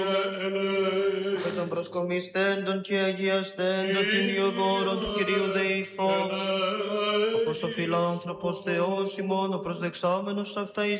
Με των προσκομιστέντων και αγιαστέντων τιμιοδόρων του Κυρίου δεηθώ. Όπως ο φιλάνθρωπος Θεός ημών, ο προσδεξάμενος αυτά εις